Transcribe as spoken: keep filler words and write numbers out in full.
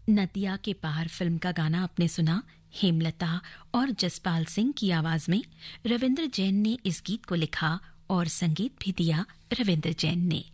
नदिया के पार फिल्म का गाना आपने सुना। हेमलता और जसपाल सिंह की आवाज में रविंद्र जैन ने इस गीत को लिखा और संगीत भी दिया रविंद्र जैन ने।